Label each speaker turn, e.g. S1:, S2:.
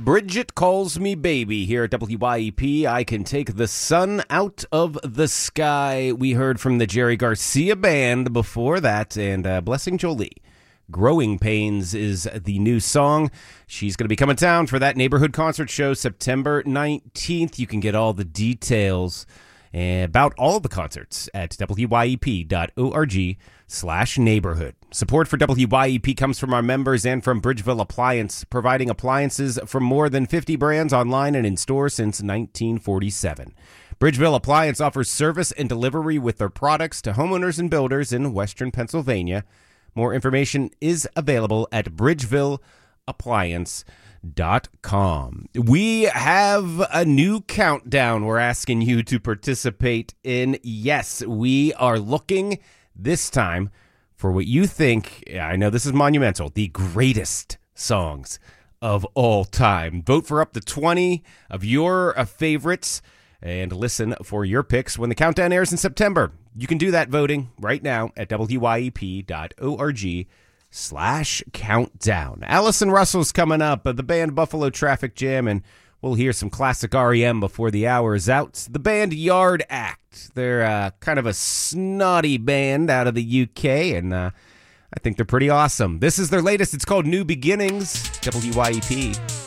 S1: Bridget calls me baby here at WYEP. I can take the sun out of the sky. We heard from the Jerry Garcia Band before that, and Blessing Jolie. Growing Pains is the new song. She's going to be coming down for that neighborhood concert show September 19th. You can get all the details about all of the concerts at wyep.org/neighborhood. Support for WYEP comes from our members and from Bridgeville Appliance, providing appliances from more than 50 brands online and in store since 1947. Bridgeville Appliance offers service and delivery with their products to homeowners and builders in western Pennsylvania. More information is available at bridgevilleappliance.com. We have a new countdown we're asking you to participate in. Yes, we are looking this time for what you think, I know this is monumental, the greatest songs of all time. Vote for up to 20 of your favorites and listen for your picks when the countdown airs in September. You can do that voting right now at wyep.org/countdown. Allison Russell's coming up, the band Buffalo Traffic Jam, and we'll hear some classic REM before the hour is out. The band Yard Act. They're kind of a snotty band out of the UK, and I think they're pretty awesome. This is their latest. It's called New Beginnings, WYEP.